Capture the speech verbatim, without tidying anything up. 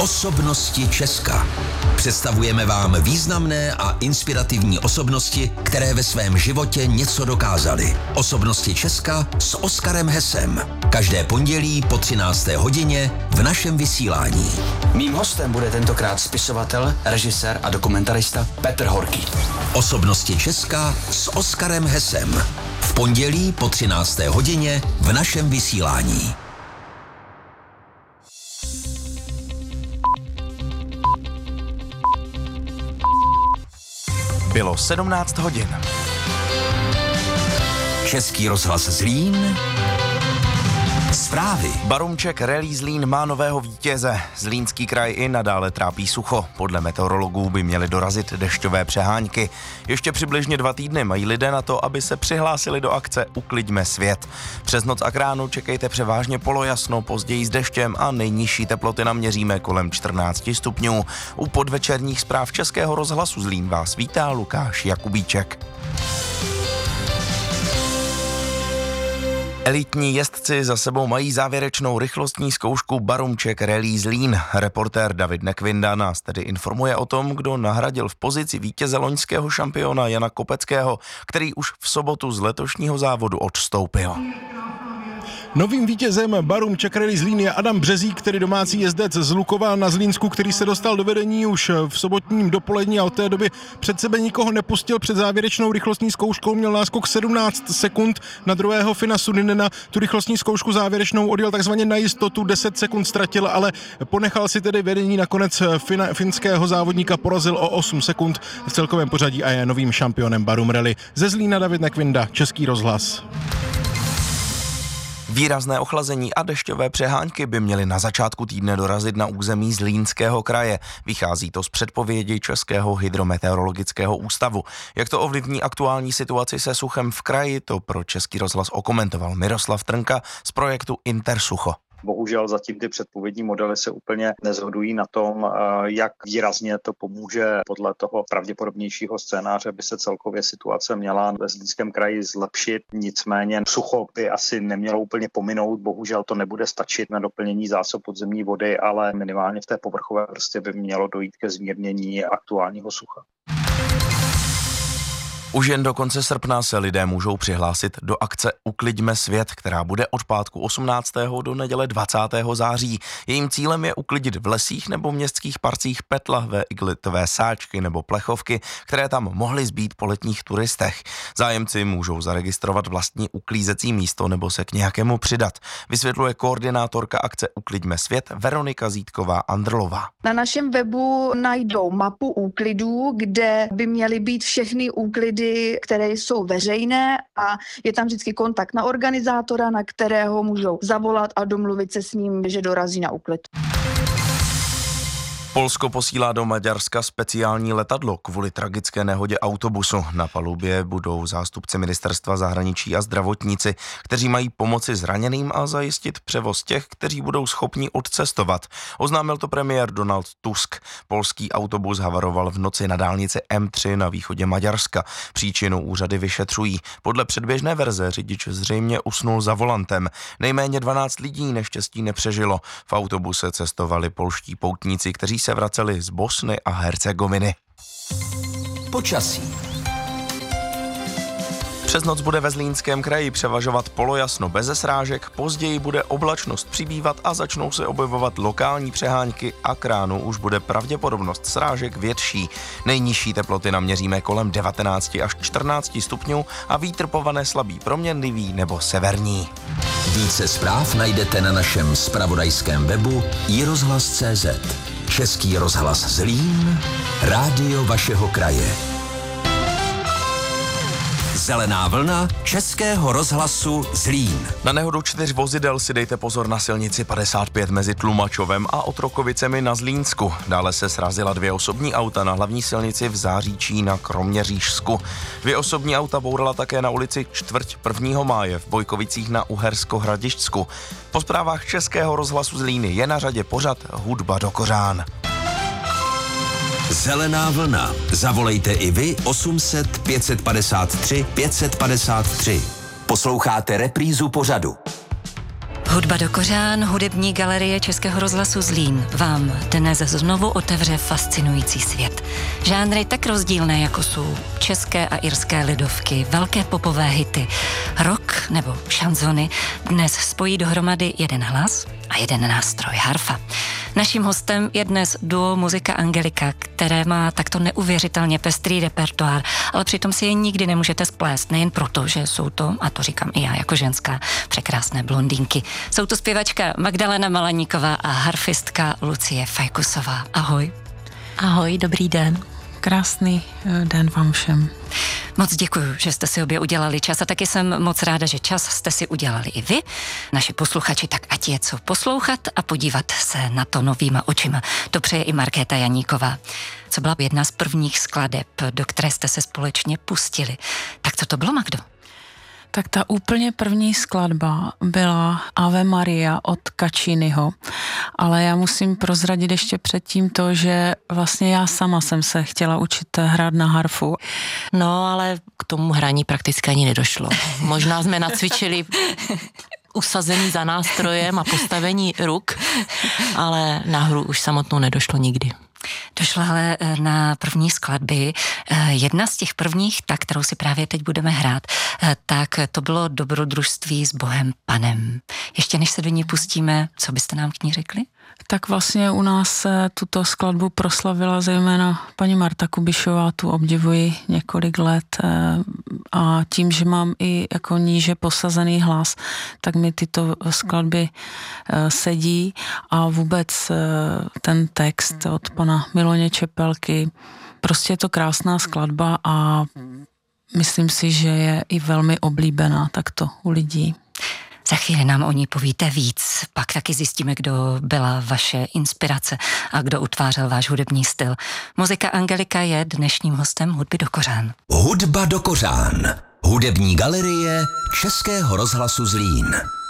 Osobnosti Česka. Představujeme vám významné a inspirativní osobnosti, které ve svém životě něco dokázaly. Osobnosti Česka s Oskarem Hesem. Každé pondělí po třinácté hodině v našem vysílání. Mým hostem bude tentokrát spisovatel, režisér a dokumentarista Petr Horký. Osobnosti Česka s Oskarem Hesem. V pondělí po třinácté hodině v našem vysílání. Bylo sedmnáct hodin. Český rozhlas Zlín. Zprávy. Barumček Rallye Zlín má nového vítěze. Zlínský kraj i nadále trápí sucho. Podle meteorologů by měly dorazit dešťové přehánky. Ještě přibližně dva týdny mají lidé na to, aby se přihlásili do akce Ukliďme svět. Přes noc a k ránu čekejte převážně polojasno, později s deštěm a nejnižší teploty naměříme kolem čtrnáct stupňů. U podvečerních zpráv Českého rozhlasu Zlín vás vítá Lukáš Jakubíček. Elitní jezdci za sebou mají závěrečnou rychlostní zkoušku Barumček Rallye Zlín. Reportér David Nekvinda nás tedy informuje o tom, kdo nahradil v pozici vítěze loňského šampiona Jana Kopeckého, který už v sobotu z letošního závodu odstoupil. Novým vítězem Barumček Rallye Zlín je Adam Březík, který domácí jezdec z Lukova na Zlínsku, který se dostal do vedení už v sobotním dopolední a od té doby před sebe nikoho nepustil. Před závěrečnou rychlostní zkouškou měl náskok sedmnáct sekund na druhého Fina Sudinena. Tu rychlostní zkoušku závěrečnou odjel takzvaně na jistotu, deset sekund ztratil, ale ponechal si tedy vedení. Nakonec fina, finského závodníka porazil o osm sekund v celkovém pořadí a je novým šampionem Barum Rally. Ze Zlína David Nekvinda, Český rozhlas. Výrazné ochlazení a dešťové přehánky by měly na začátku týdne dorazit na území Zlínského kraje. Vychází to z předpovědi Českého hydrometeorologického ústavu. Jak to ovlivní aktuální situaci se suchem v kraji, to pro Český rozhlas okomentoval Miroslav Trnka z projektu Intersucho. Bohužel zatím ty předpovědní modely se úplně neshodují na tom, jak výrazně to pomůže. Podle toho pravděpodobnějšího scénáře by se celkově situace měla ve Zlínském kraji zlepšit. Nicméně sucho by asi nemělo úplně pominout. Bohužel to nebude stačit na doplnění zásob podzemní vody, ale minimálně v té povrchové vrstvě by mělo dojít ke zmírnění aktuálního sucha. Už jen do konce srpna se lidé můžou přihlásit do akce Ukliďme svět, která bude od pátku osmnáctého do neděle dvacátého září. Jejím cílem je uklidit v lesích nebo městských parcích petlahvé, iglitové sáčky nebo plechovky, které tam mohly zbýt po letních turistech. Zájemci můžou zaregistrovat vlastní uklízecí místo nebo se k nějakému přidat, vysvětluje koordinátorka akce Ukliďme svět Veronika Zítková-Andrlová. Na našem webu najdou mapu úklidů, kde by měly být všechny úklidy, které jsou veřejné a je tam vždycky kontakt na organizátora, na kterého můžou zavolat a domluvit se s ním, že dorazí na úklid. Polsko posílá do Maďarska speciální letadlo kvůli tragické nehodě autobusu. Na palubě budou zástupci ministerstva zahraničí a zdravotníci, kteří mají pomoci zraněným a zajistit převoz těch, kteří budou schopni odcestovat. Oznámil to premiér Donald Tusk. Polský autobus havaroval v noci na dálnici M tři na východě Maďarska. Příčinu úřady vyšetřují. Podle předběžné verze řidič zřejmě usnul za volantem. Nejméně dvanáct lidí neštěstí nepřežilo. V autobuse cestovali polští poutníci, kteří se vraceli z Bosny a Hercegoviny. Počasí. Přes noc bude ve Zlínském kraji převažovat polojasno beze srážek, později bude oblačnost přibývat a začnou se objevovat lokální přehánky a k ránu už bude pravděpodobnost srážek větší. Nejnižší teploty naměříme kolem devatenáct až čtrnáct stupňů a vítr povane slabý proměnlivý nebo severní. Více zpráv najdete na našem zpravodajském webu i rozhlas tečka cé zet. Český rozhlas Zlín, rádio vašeho kraje. Zelená vlna Českého rozhlasu Zlín. Na nehodu čtyř vozidel si dejte pozor na silnici padesát pět mezi Tlumačovem a Otrokovicemi na Zlínsku. Dále se srazila dvě osobní auta na hlavní silnici v Záříčí na Kroměřížsku. Dvě osobní auta bourala také na ulici čtvrť prvního máje v Bojkovicích na Uhersko-Hradišťsku. Po zprávách Českého rozhlasu Zlíny je na řadě pořad Hudba do kořán. Zelená vlna. Zavolejte i vy osm set pět padesát tři pět padesát tři. Posloucháte reprízu pořadu. Hudba do kořán, hudební galerie Českého rozhlasu Zlín vám dnes znovu otevře fascinující svět. Žánry tak rozdílné, jako jsou české a irské lidovky, velké popové hity, rock nebo šanzony, dnes spojí dohromady jeden hlas a jeden nástroj, harfa. Naším hostem je dnes duo Muzika Angelika, které má takto neuvěřitelně pestrý repertoár, ale přitom si je nikdy nemůžete splést, nejen proto, že jsou to, a to říkám i já jako ženská, překrásné blondýnky. Jsou to zpěvačka Magdalena Malaníková a harfistka Lucie Fajkusová. Ahoj. Ahoj, dobrý den. Krásný den vám všem. Moc děkuji, že jste si obě udělali čas a taky jsem moc ráda, že čas jste si udělali i vy, naši posluchači, tak ať je co poslouchat a podívat se na to novýma očima. To přeje i Markéta Janíková. Co byla jedna z prvních skladeb, do které jste se společně pustili. Tak co to bylo, Magdo? Tak ta úplně první skladba byla Ave Maria od Cacciniho, ale já musím prozradit ještě předtím to, že vlastně já sama jsem se chtěla učit hrát na harfu. No, ale k tomu hraní prakticky ani nedošlo. Možná jsme nacvičili usazení za nástrojem a postavení ruk, ale na hru už samotnou nedošlo nikdy. Došlo ale na první skladby. Jedna z těch prvních, ta, kterou si právě teď budeme hrát, tak to bylo Dobrodružství s Bohem Panem. Ještě než se do ní pustíme, co byste nám k ní řekli? Tak vlastně u nás tuto skladbu proslavila zejména paní Marta Kubišová, tu obdivuji několik let a tím, že mám i jako níže posazený hlas, tak mi tyto skladby sedí a vůbec ten text od pana Miloně Čepelky, prostě je to krásná skladba a myslím si, že je i velmi oblíbená takto u lidí. Za chvíli nám o ní povíte víc, pak taky zjistíme, kdo byla vaše inspirace a kdo utvářel váš hudební styl. Muzika Angelika je dnešním hostem Hudby do kořán. Hudba do kořán. Hudební galerie Českého rozhlasu Zlín.